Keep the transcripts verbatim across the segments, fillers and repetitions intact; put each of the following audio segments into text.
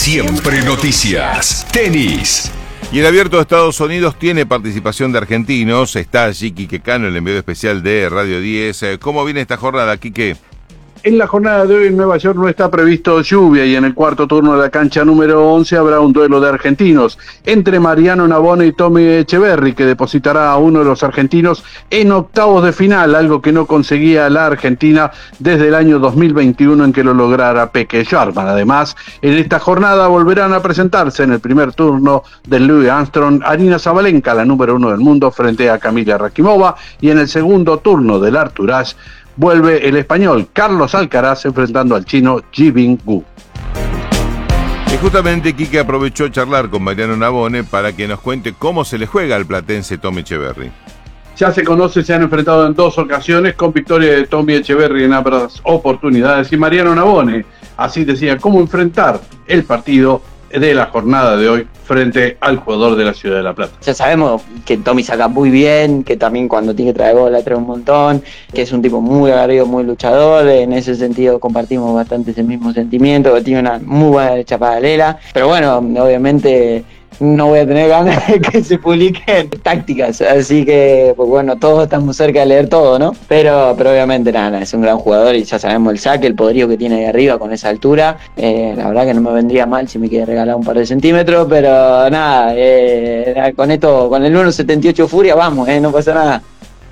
Siempre noticias. Tenis. Y el Abierto de Estados Unidos tiene participación de argentinos. Está allí Quique Cano, el enviado especial de Radio diez. ¿Cómo viene esta jornada, Quique? En la jornada de hoy en Nueva York no está previsto lluvia y en el cuarto turno de la cancha número once habrá un duelo de argentinos entre Mariano Navone y Tommy Echeverry, que depositará a uno de los argentinos en octavos de final, algo que no conseguía la Argentina desde el año dos mil veintiuno en que lo lograra Peke Sharman. Además, en esta jornada volverán a presentarse en el primer turno del Louis Armstrong Aryna Sabalenka, la número uno del mundo, frente a Kamila Rakimova, y en el segundo turno del Arthur Ashe vuelve el español Carlos Alcaraz enfrentando al chino Yibing Gu. Y justamente Quique aprovechó charlar con Mariano Navone para que nos cuente cómo se le juega al platense Tommy Echeverry. Ya se conoce, se han enfrentado en dos ocasiones con victoria de Tommy Echeverry en ambas oportunidades. Y Mariano Navone así decía cómo enfrentar el partido de la jornada de hoy frente al jugador de la Ciudad de La Plata. Ya sabemos que Tommy saca muy bien, que también cuando tiene que traer bola trae un montón, que es un tipo muy agarrido, muy luchador. En ese sentido compartimos bastante ese mismo sentimiento, que tiene una muy buena derecha paralela, pero bueno, obviamente no voy a tener ganas de que se publiquen tácticas, así que pues bueno, todos estamos cerca de leer todo, ¿no? Pero, pero obviamente nada, es un gran jugador y ya sabemos el saque, el poderío que tiene ahí arriba con esa altura. Eh, la verdad que no me vendría mal si me quiere regalar un par de centímetros, pero nada, eh, con esto, con el uno setenta y ocho Furia vamos, eh, no pasa nada.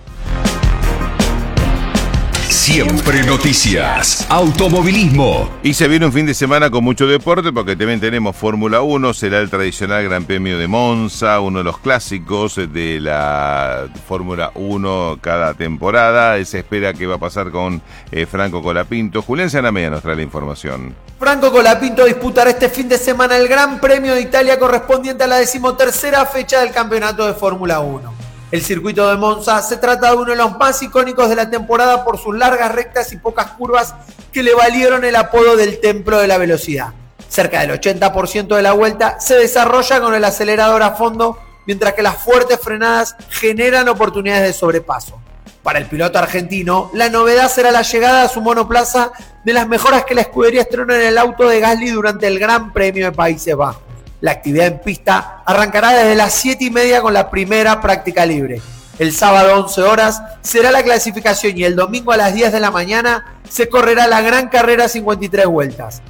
Siempre noticias. Automovilismo. Y se viene un fin de semana con mucho deporte porque también tenemos Fórmula uno, será el tradicional Gran Premio de Monza, uno de los clásicos de la Fórmula uno cada temporada. Se espera que va a pasar con eh, Franco Colapinto. Julián Sanamea nos trae la información. Franco Colapinto disputará este fin de semana el Gran Premio de Italia correspondiente a la decimotercera fecha del campeonato de Fórmula uno. El circuito de Monza se trata de uno de los más icónicos de la temporada por sus largas rectas y pocas curvas que le valieron el apodo del Templo de la Velocidad. Cerca del ochenta por ciento de la vuelta se desarrolla con el acelerador a fondo, mientras que las fuertes frenadas generan oportunidades de sobrepaso. Para el piloto argentino, la novedad será la llegada a su monoplaza de las mejoras que la escudería estrenó en el auto de Gasly durante el Gran Premio de Países Bajos. La actividad en pista arrancará desde las siete y media con la primera práctica libre. El sábado a once horas será la clasificación y el domingo a las diez de la mañana se correrá la gran carrera cincuenta y tres vueltas.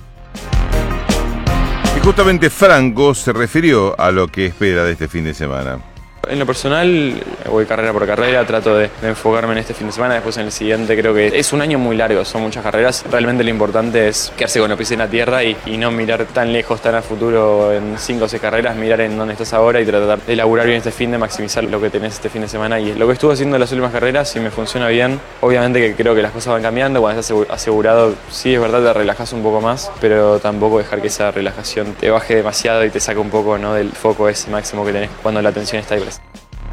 Y justamente Franco se refirió a lo que espera de este fin de semana. En lo personal, voy carrera por carrera, trato de, de enfocarme en este fin de semana, después en el siguiente. Creo que es un año muy largo, son muchas carreras. Realmente lo importante es quedarse con los pies en la tierra y, y no mirar tan lejos, tan al futuro en cinco o seis carreras, mirar en dónde estás ahora y tratar de elaborar bien este fin, de maximizar lo que tenés este fin de semana. Y lo que estuve haciendo en las últimas carreras, si me funciona bien, obviamente que creo que las cosas van cambiando. Cuando estás asegurado, sí es verdad, te relajás un poco más, pero tampoco dejar que esa relajación te baje demasiado y te saque un poco, ¿no?, del foco ese máximo que tenés cuando la atención está ahí presente.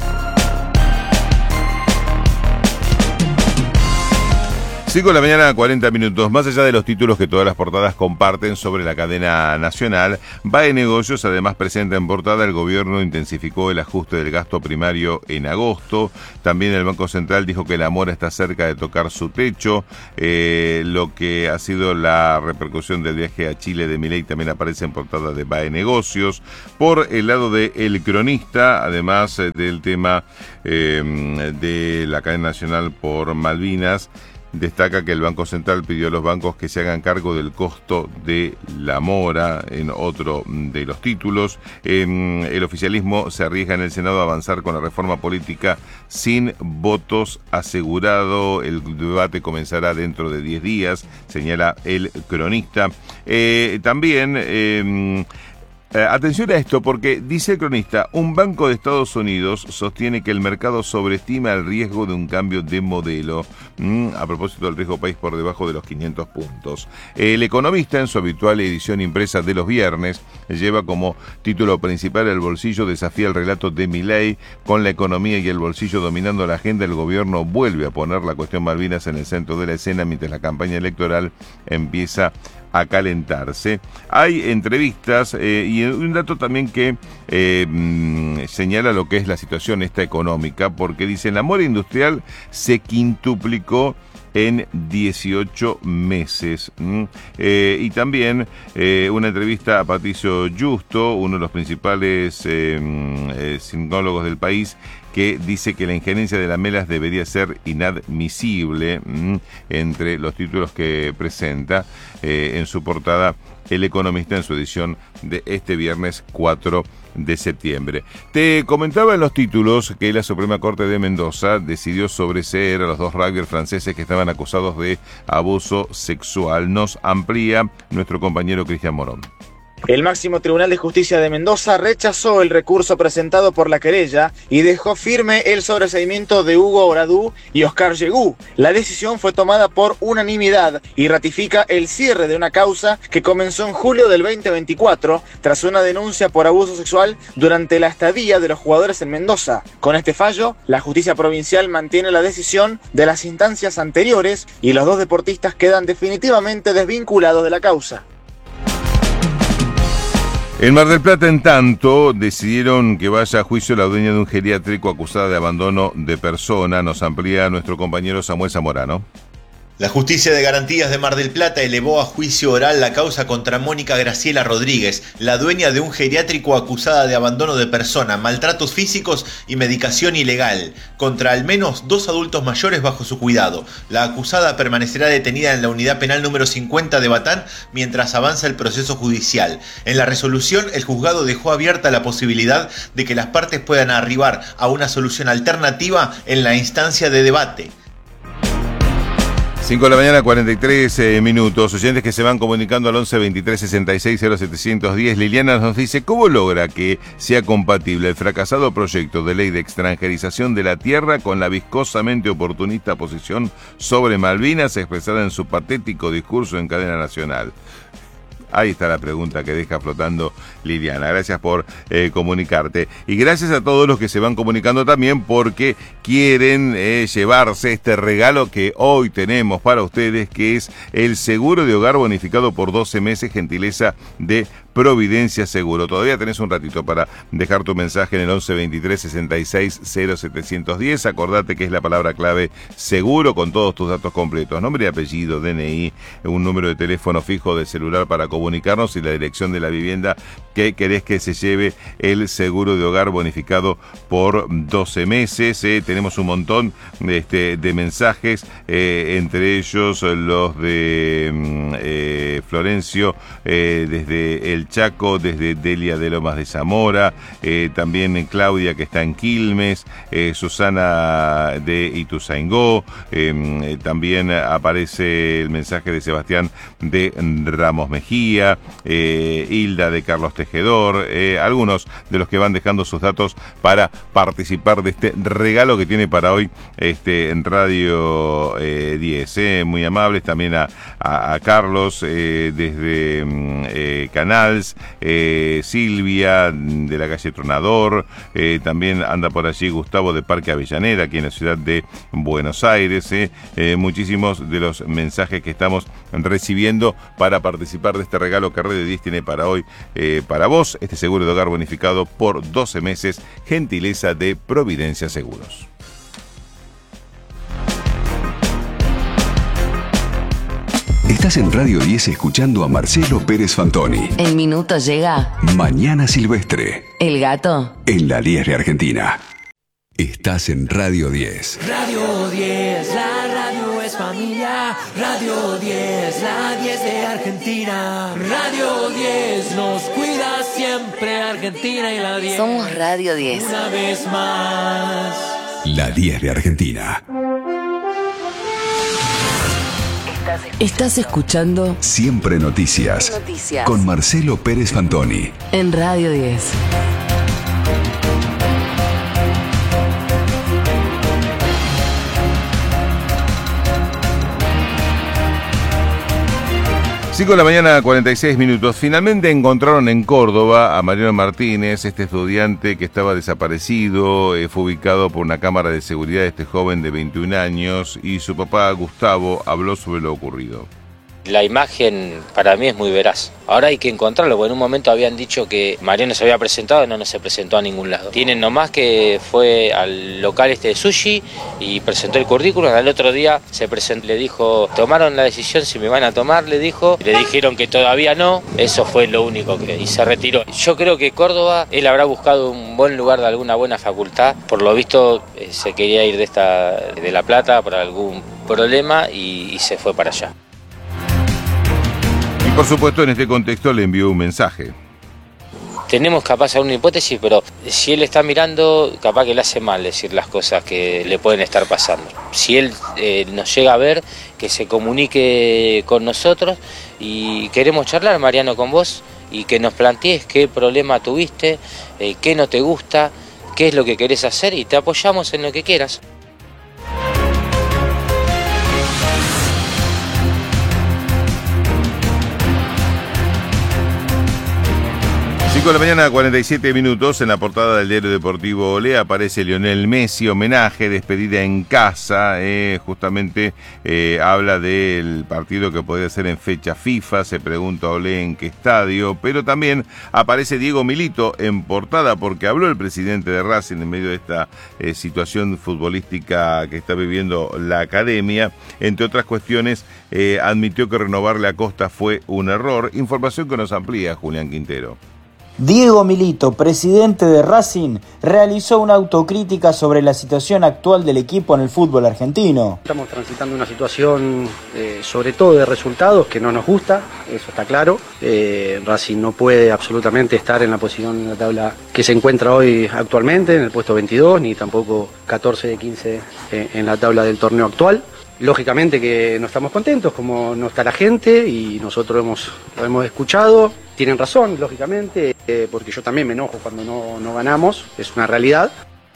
cinco de la mañana, cuarenta minutos. Más allá de los títulos que todas las portadas comparten sobre la cadena nacional, B A E Negocios además presenta en portada: el gobierno intensificó el ajuste del gasto primario en agosto. También el Banco Central dijo que la mora está cerca de tocar su techo. Eh, lo que ha sido la repercusión del viaje a Chile de Milei también aparece en portada de B A E Negocios. Por el lado de El Cronista, además eh, del tema eh, de la cadena nacional por Malvinas, destaca que el Banco Central pidió a los bancos que se hagan cargo del costo de la mora en otro de los títulos. Eh, el oficialismo se arriesga en el Senado a avanzar con la reforma política sin votos asegurado. El debate comenzará dentro de diez días, señala El Cronista. Eh, también... Eh, Eh, atención a esto, porque dice El Cronista: un banco de Estados Unidos sostiene que el mercado sobreestima el riesgo de un cambio de modelo, mm, a propósito del riesgo país por debajo de los quinientos puntos. El Economista, en su habitual edición impresa de los viernes, lleva como título principal: el bolsillo desafía el relato de Milei. Con la economía y el bolsillo dominando la agenda, el gobierno vuelve a poner la cuestión Malvinas en el centro de la escena, mientras la campaña electoral empieza a calentarse. Hay entrevistas eh, y un dato también que eh, mmm, señala lo que es la situación esta económica, porque dicen: la mora industrial se quintuplicó en dieciocho meses. ¿Mm? Eh, y también eh, una entrevista a Patricio Justo, uno de los principales eh, eh, sinólogos del país, que dice que la injerencia de Lamelas debería ser inadmisible, mmm, entre los títulos que presenta eh, en su portada El Economista en su edición de este viernes cuatro de septiembre. Te comentaba en los títulos que la Suprema Corte de Mendoza decidió sobreseer a los dos rugbyers franceses que estaban acusados de abuso sexual. Nos amplía nuestro compañero Cristian Morón. El máximo Tribunal de Justicia de Mendoza rechazó el recurso presentado por la querella y dejó firme el sobreseimiento de Hugo Oradú y Oscar Yegú. La decisión fue tomada por unanimidad y ratifica el cierre de una causa que comenzó en julio del veinte veinticuatro tras una denuncia por abuso sexual durante la estadía de los jugadores en Mendoza. Con este fallo, la justicia provincial mantiene la decisión de las instancias anteriores y los dos deportistas quedan definitivamente desvinculados de la causa. En Mar del Plata, en tanto, decidieron que vaya a juicio la dueña de un geriátrico acusada de abandono de persona. Nos amplía nuestro compañero Samuel Zamorano. La Justicia de Garantías de Mar del Plata elevó a juicio oral la causa contra Mónica Graciela Rodríguez, la dueña de un geriátrico acusada de abandono de persona, maltratos físicos y medicación ilegal, contra al menos dos adultos mayores bajo su cuidado. La acusada permanecerá detenida en la unidad penal número cincuenta de Batán mientras avanza el proceso judicial. En la resolución, el juzgado dejó abierta la posibilidad de que las partes puedan arribar a una solución alternativa en la instancia de debate. cinco de la mañana, cuarenta y tres eh, minutos. Oyentes que se van comunicando al once veintitrés sesenta y seis cero setecientos diez. Liliana nos dice, ¿cómo logra que sea compatible el fracasado proyecto de ley de extranjerización de la tierra con la viscosamente oportunista posición sobre Malvinas expresada en su patético discurso en cadena nacional? Ahí está la pregunta que deja flotando Liliana. Gracias por eh, comunicarte. Y gracias a todos los que se van comunicando también porque quieren eh, llevarse este regalo que hoy tenemos para ustedes, que es el seguro de hogar bonificado por doce meses, gentileza de Providencia Seguro. Todavía tenés un ratito para dejar tu mensaje en el once veintitrés sesenta y seis cero setecientos diez. Acordate que es la palabra clave seguro con todos tus datos completos. Nombre y apellido, D N I, un número de teléfono fijo de celular para comunicarnos y la dirección de la vivienda que querés que se lleve el seguro de hogar bonificado por doce meses. Eh, tenemos un montón este, de mensajes, eh, entre ellos los de eh, Florencio eh, desde el Chaco, desde Delia de Lomas de Zamora, eh, también Claudia que está en Quilmes, eh, Susana de Ituzaingó, eh, también aparece el mensaje de Sebastián de Ramos Mejía, eh, Hilda de Carlos Tejedor, eh, algunos de los que van dejando sus datos para participar de este regalo que tiene para hoy este en Radio eh, diez, eh, muy amables, también a, a, a Carlos eh, desde eh, Canal, Eh, Silvia de la calle Tronador, eh, también anda por allí Gustavo de Parque Avellaneda, aquí en la ciudad de Buenos Aires. Eh, eh, muchísimos de los mensajes que estamos recibiendo para participar de este regalo que Radio diez tiene para hoy, eh, para vos, este seguro de hogar bonificado por doce meses, gentileza de Providencia Seguros. Estás en Radio diez escuchando a Marcelo Pérez Fantoni. El minuto llega. Mañana Silvestre. El gato. En la diez de Argentina. Estás en Radio diez. Radio diez, la radio es familia. Radio diez, la diez de Argentina. Radio diez nos cuida siempre Argentina y la diez. Somos Radio diez. Una vez más. La diez de Argentina. Estás escuchando Siempre Noticias, Noticias con Marcelo Pérez Fantoni en Radio diez. cinco de la mañana, cuarenta y seis minutos. Finalmente encontraron en Córdoba a Mariano Martínez, este estudiante que estaba desaparecido. Eh, fue ubicado por una cámara de seguridad de este joven de veintiún años y su papá, Gustavo, habló sobre lo ocurrido. La imagen para mí es muy veraz. Ahora hay que encontrarlo, porque en un momento habían dicho que Mariano se había presentado y no, no se presentó a ningún lado. Tienen nomás que fue al local este de sushi y presentó el currículum. Al otro día se presentó, le dijo, tomaron la decisión si me van a tomar, le dijo. Le dijeron que todavía no, eso fue lo único que... y se retiró. Yo creo que Córdoba, él habrá buscado un buen lugar de alguna buena facultad. Por lo visto eh, se quería ir de, esta, de La Plata por algún problema y, y se fue para allá. Y por supuesto en este contexto le envió un mensaje. Tenemos capaz alguna hipótesis, pero si él está mirando, capaz que le hace mal decir las cosas que le pueden estar pasando. Si él eh, nos llega a ver, que se comunique con nosotros y queremos charlar, Mariano, con vos y que nos plantees qué problema tuviste, eh, qué no te gusta, qué es lo que querés hacer y te apoyamos en lo que quieras. cinco de la mañana, cuarenta y siete minutos, en la portada del diario deportivo Olé aparece Lionel Messi, homenaje, despedida en casa, eh, justamente eh, habla del partido que podría ser en fecha FIFA, se pregunta Olé en qué estadio, pero también aparece Diego Milito en portada porque habló el presidente de Racing en medio de esta eh, situación futbolística que está viviendo la academia, entre otras cuestiones eh, admitió que renovarle a Costa fue un error, información que nos amplía Julián Quintero. Diego Milito, presidente de Racing, realizó una autocrítica sobre la situación actual del equipo en el fútbol argentino. Estamos transitando una situación eh, sobre todo de resultados que no nos gusta, eso está claro. Eh, Racing no puede absolutamente estar en la posición en la tabla que se encuentra hoy actualmente, en el puesto veintidós, ni tampoco catorce de quince eh, en la tabla del torneo actual. Lógicamente que no estamos contentos, como no está la gente, y nosotros hemos, lo hemos escuchado. Tienen razón, lógicamente, eh, porque yo también me enojo cuando no, no ganamos, es una realidad.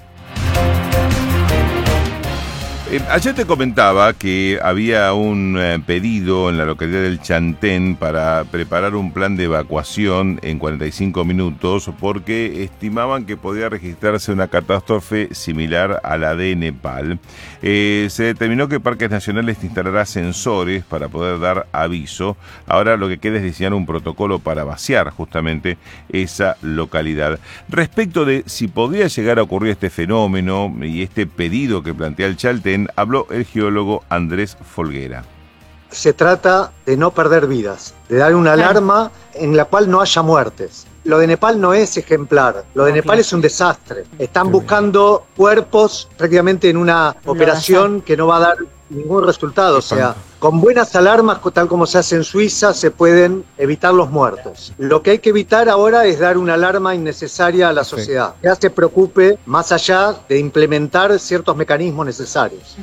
Eh, ayer te comentaba que había un eh, pedido en la localidad del Chantén para preparar un plan de evacuación en cuarenta y cinco minutos porque estimaban que podía registrarse una catástrofe similar a la de Nepal. Eh, se determinó que Parques Nacionales instalará sensores para poder dar aviso. Ahora lo que queda es diseñar un protocolo para vaciar justamente esa localidad. Respecto de si podría llegar a ocurrir este fenómeno y este pedido que plantea el Chaltén, habló el geólogo Andrés Folguera. Se trata de no perder vidas, de dar una alarma en la cual no haya muertes. Lo de Nepal no es ejemplar, lo de Nepal es un desastre. Están buscando cuerpos prácticamente en una operación que no va a dar ningún resultado. O sea, con buenas alarmas, tal como se hace en Suiza, se pueden evitar los muertos. Lo que hay que evitar ahora es dar una alarma innecesaria a la sociedad. Ya se preocupe más allá de implementar ciertos mecanismos necesarios.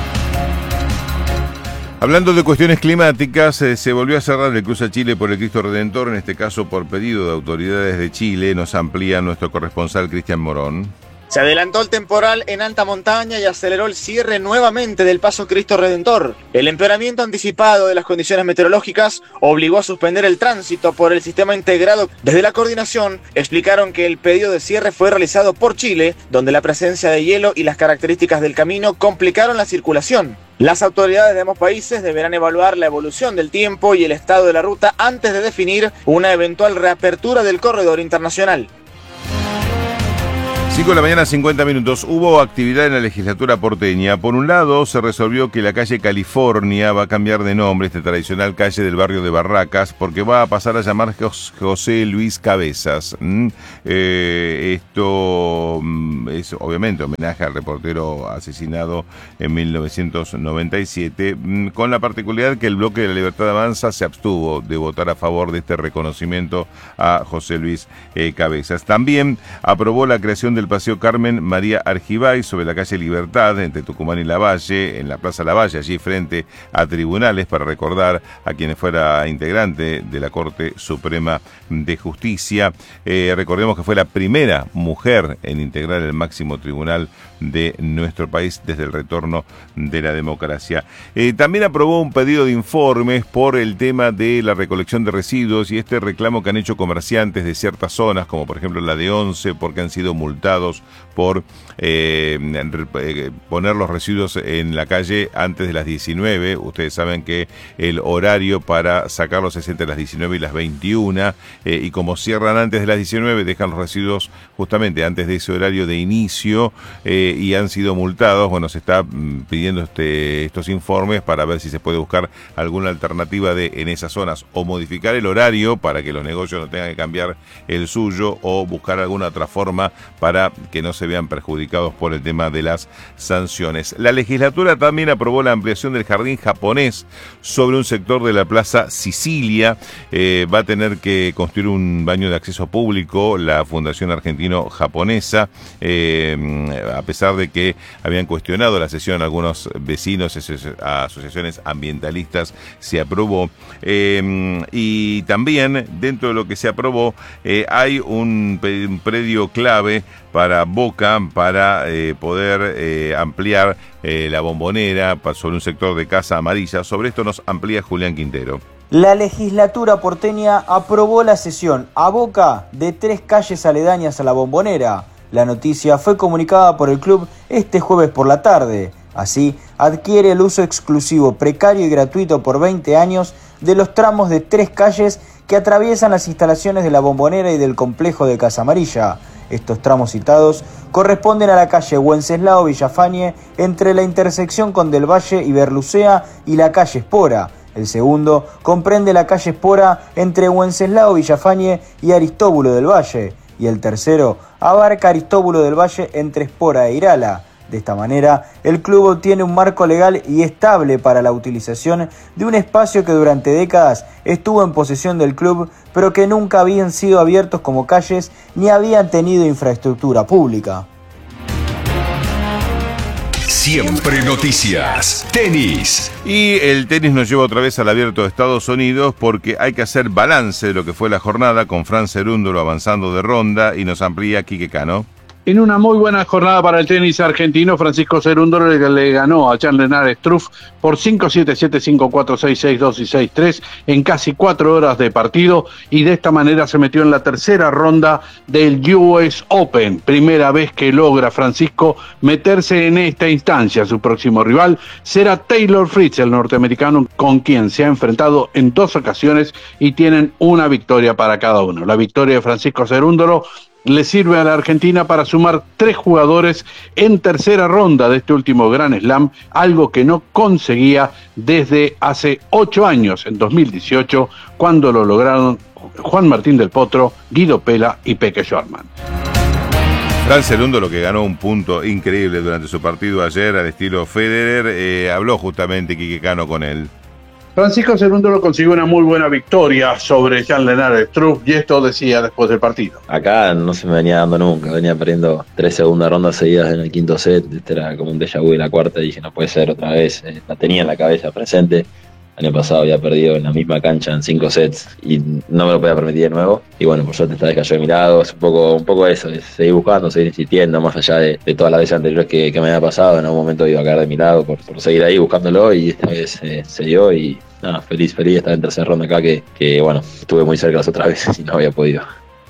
Hablando de cuestiones climáticas, eh, se volvió a cerrar el cruce a Chile por el Cristo Redentor, en este caso por pedido de autoridades de Chile. Nos amplía nuestro corresponsal Cristian Morón. Se adelantó el temporal en alta montaña y aceleró el cierre nuevamente del paso Cristo Redentor. El empeoramiento anticipado de las condiciones meteorológicas obligó a suspender el tránsito por el sistema integrado. Desde la coordinación explicaron que el pedido de cierre fue realizado por Chile, donde la presencia de hielo y las características del camino complicaron la circulación. Las autoridades de ambos países deberán evaluar la evolución del tiempo y el estado de la ruta antes de definir una eventual reapertura del corredor internacional. cinco de la mañana, cincuenta minutos. Hubo actividad en la legislatura porteña. Por un lado, se resolvió que la calle California va a cambiar de nombre, esta tradicional calle del barrio de Barracas, porque va a pasar a llamar José Luis Cabezas. ¿Mm? Eh, esto mm, es obviamente homenaje al reportero asesinado en mil novecientos noventa y siete, mm, con la particularidad que el bloque de la Libertad Avanza se abstuvo de votar a favor de este reconocimiento a José Luis eh, Cabezas. También aprobó la creación del Paseo Carmen María Argibay sobre la calle Libertad, entre Tucumán y Lavalle, en la Plaza Lavalle, allí frente a tribunales, para recordar a quienes fuera integrante de la Corte Suprema de Justicia. Eh, recordemos que fue la primera mujer en integrar el máximo tribunal de nuestro país desde el retorno de la democracia. Eh, también aprobó un pedido de informes por el tema de la recolección de residuos y este reclamo que han hecho comerciantes de ciertas zonas, como por ejemplo la de Once, porque han sido multados multados por eh, poner los residuos en la calle antes de las diecinueve. Ustedes saben que el horario para sacarlos es entre las diecinueve y las veintiuna, eh, y como cierran antes de las diecinueve, dejan los residuos justamente antes de ese horario de inicio, eh, y han sido multados. Bueno, se está mm, pidiendo este, estos informes para ver si se puede buscar alguna alternativa de en esas zonas, o modificar el horario para que los negocios no tengan que cambiar el suyo, o buscar alguna otra forma para que no se vean perjudicados por el tema de las sanciones. La legislatura también aprobó la ampliación del jardín japonés sobre un sector de la Plaza Sicilia. Eh, va a tener que construir un baño de acceso público la Fundación Argentino-Japonesa, eh, a pesar de que habían cuestionado la sesión algunos vecinos, asociaciones ambientalistas, se aprobó. Eh, y también dentro de lo que se aprobó eh, hay un, un predio clave para Boca para eh, poder eh, ampliar eh, la Bombonera sobre un sector de Casa Amarilla. Sobre esto nos amplía Julián Quintero. La legislatura porteña aprobó la cesión a Boca de tres calles aledañas a la Bombonera. La noticia fue comunicada por el club este jueves por la tarde. Así, adquiere el uso exclusivo, precario y gratuito por veinte años de los tramos de tres calles que atraviesan las instalaciones de la Bombonera y del complejo de Casa Amarilla. Estos tramos citados corresponden a la calle Wenceslao Villafañe entre la intersección con Del Valle y Berlucea y la calle Espora. El segundo comprende la calle Espora entre Wenceslao Villafañe y Aristóbulo del Valle. Y el tercero abarca Aristóbulo del Valle entre Espora e Irala. De esta manera, el club obtiene un marco legal y estable para la utilización de un espacio que durante décadas estuvo en posesión del club, pero que nunca habían sido abiertos como calles ni habían tenido infraestructura pública. Siempre noticias. Tenis. Y el tenis nos lleva otra vez al Abierto de Estados Unidos, porque hay que hacer balance de lo que fue la jornada, con Fran Cerúndolo avanzando de ronda, y nos amplía Quique Cano. En una muy buena jornada para el tenis argentino, Francisco Cerúndolo le, le ganó a Jan-Lennard Struff por cinco siete siete, cinco cuatro, seis seis dos y seis tres en casi cuatro horas de partido, y de esta manera se metió en la tercera ronda del U S Open. Primera vez que logra Francisco meterse en esta instancia. Su próximo rival será Taylor Fritz, el norteamericano, con quien se ha enfrentado en dos ocasiones y tienen una victoria para cada uno. La victoria de Francisco Cerúndolo le sirve a la Argentina para sumar tres jugadores en tercera ronda de este último Grand Slam, algo que no conseguía desde hace ocho años, en dos mil dieciocho, cuando lo lograron Juan Martín del Potro, Guido Pella y Peke Schwarman. Fran Cerúndolo, que ganó un punto increíble durante su partido ayer al estilo Federer, eh, habló justamente Quique Cano con él. Francisco Cerúndolo consiguió una muy buena victoria sobre Jan-Lennard Struff, y esto decía después del partido. Acá no se me venía dando nunca, venía perdiendo tres segundas rondas seguidas en el quinto set. Este era como un déjà vu de la cuarta, y dije no puede ser otra vez. Eh, la tenía en la cabeza presente. El año pasado había perdido en la misma cancha en cinco sets y no me lo podía permitir de nuevo. Y bueno, por suerte esta vez cayó de mi lado. Es un poco, un poco eso, es seguir buscando, seguir insistiendo, más allá de, de todas las veces anteriores que, que me había pasado. En algún momento iba a caer de mi lado por, por seguir ahí buscándolo, y esta vez eh, se dio. Y nada, feliz, feliz de estar en tercera ronda acá, que, que bueno, estuve muy cerca las otras veces y no había podido.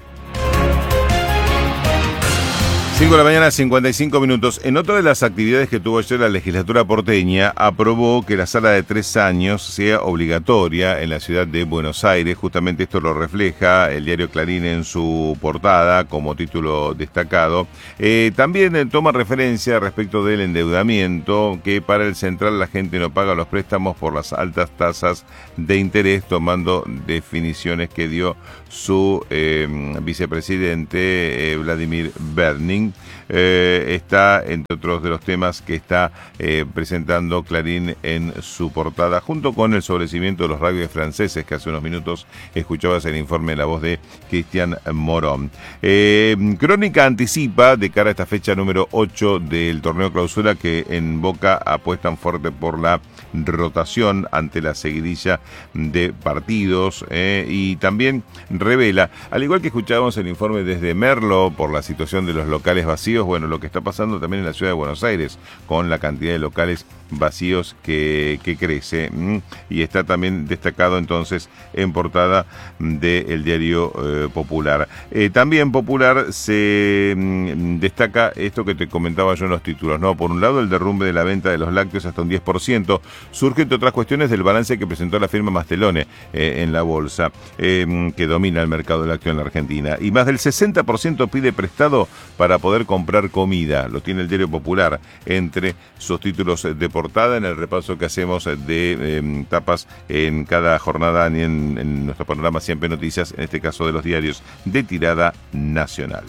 cinco de la mañana, cincuenta y cinco minutos. En otra de las actividades que tuvo ayer la legislatura porteña, aprobó que la sala de tres años sea obligatoria en la ciudad de Buenos Aires. Justamente esto lo refleja el diario Clarín en su portada como título destacado. Eh, también eh, toma referencia respecto del endeudamiento, que para el central la gente no paga los préstamos por las altas tasas de interés, tomando definiciones que dio su eh, vicepresidente eh, Vladimir Berning. Eh, está entre otros de los temas que está eh, presentando Clarín en su portada, junto con el sobrecimiento de los rugby franceses, que hace unos minutos escuchabas el informe en la voz de Cristian Morón. Eh, Crónica anticipa de cara a esta fecha número ocho del torneo clausura, que en Boca apuestan fuerte por la rotación ante la seguidilla de partidos eh, y también revela, al igual que escuchábamos el informe desde Merlo por la situación de los locales vacíos, bueno, lo que está pasando también en la ciudad de Buenos Aires con la cantidad de locales vacíos que, que crece ¿m? y está también destacado entonces en portada del diario eh, Popular. Eh, también Popular se mm, destaca esto que te comentaba yo en los títulos, ¿no? Por un lado, el derrumbe de la venta de los lácteos hasta un diez por ciento, surge entre otras cuestiones del balance que presentó la firma Mastelone eh, en la bolsa, eh, que domina el mercado lácteo en la Argentina, y más del sesenta por ciento pide prestado para poder comprar comida, lo tiene el diario Popular entre sus títulos de portada en el repaso que hacemos de eh, tapas en cada jornada en, en nuestro panorama Siempre Noticias, en este caso de los diarios de tirada nacional.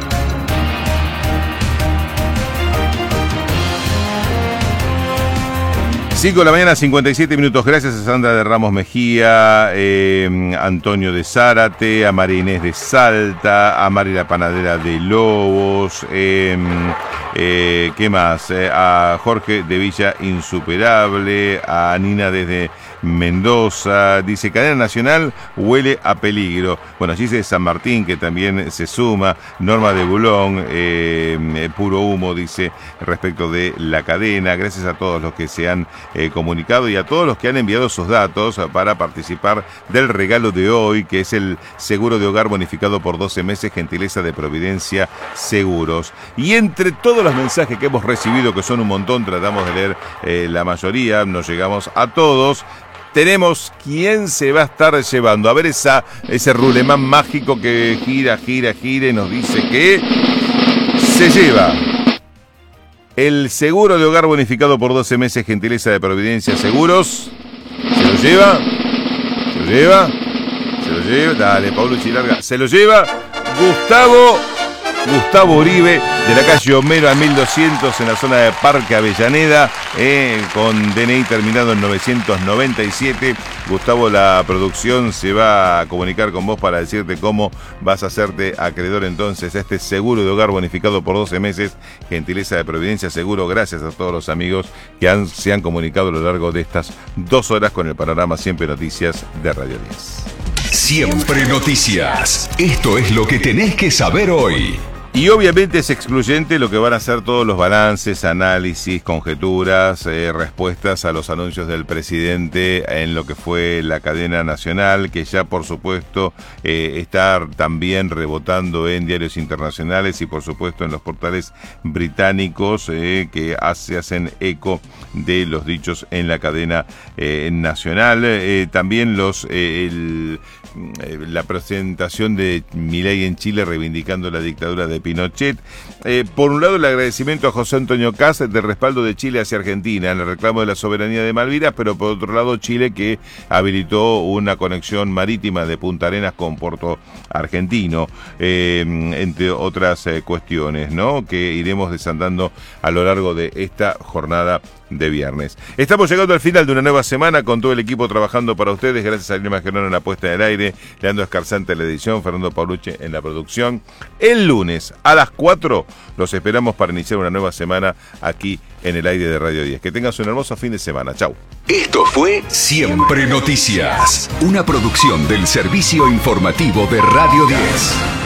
cinco de la mañana, cincuenta y siete minutos. Gracias a Sandra de Ramos Mejía, eh, Antonio de Zárate, a María Inés de Salta, a Mari la Panadera de Lobos, eh, eh, ¿qué más? Eh, a Jorge de Villa Insuperable, a Nina desde Mendoza, dice cadena nacional huele a peligro. Bueno, allí dice San Martín, que también se suma, Norma de Bulón, eh, puro humo, dice respecto de la cadena. Gracias a todos los que se han eh, comunicado y a todos los que han enviado sus datos para participar del regalo de hoy, que es el seguro de hogar bonificado por doce meses, gentileza de Providencia Seguros. Y entre todos los mensajes que hemos recibido, que son un montón, tratamos de leer eh, la mayoría, no llegamos a todos. Tenemos quién se va a estar llevando. A ver esa, ese rulemán mágico que gira, gira, gira y nos dice que se lleva el seguro de hogar bonificado por doce meses, gentileza de Providencia Seguros. ¿Se lo lleva? ¿Se lo lleva? ¿Se lo lleva? Dale, Paulucci, larga. Se lo lleva Gustavo... Gustavo Uribe, de la calle Homero a mil doscientos en la zona de Parque Avellaneda, eh, con D N I terminado en novecientos noventa y siete. Gustavo, la producción se va a comunicar con vos para decirte cómo vas a hacerte acreedor entonces a este seguro de hogar bonificado por doce meses, gentileza de Providencia Seguro. Gracias a todos los amigos que han, se han comunicado a lo largo de estas dos horas con el panorama Siempre Noticias de Radio diez. Siempre Noticias. Esto es lo que tenés que saber hoy. Y obviamente es excluyente lo que van a ser todos los balances, análisis, conjeturas, eh, respuestas a los anuncios del presidente en lo que fue la cadena nacional, que ya por supuesto eh, está también rebotando en diarios internacionales y por supuesto en los portales británicos eh, que hace, hacen eco de los dichos en la cadena eh, nacional. Eh, también los eh, el, la presentación de Milei en Chile reivindicando la dictadura de Pinochet. Eh, por un lado, el agradecimiento a José Antonio Kast del respaldo de Chile hacia Argentina en el reclamo de la soberanía de Malvinas, pero por otro lado, Chile que habilitó una conexión marítima de Punta Arenas con Puerto Argentino, eh, entre otras eh, cuestiones, ¿no?, que iremos desandando a lo largo de esta jornada de viernes. Estamos llegando al final de una nueva semana con todo el equipo trabajando para ustedes. Gracias a Irma Gerón en la puesta en el aire, Leandro Escarzante en la edición, Fernando Paulucci en la producción. El lunes a las cuatro los esperamos para iniciar una nueva semana aquí en el aire de Radio diez. Que tengas un hermoso fin de semana. Chau. Esto fue Siempre Noticias, una producción del servicio informativo de Radio diez.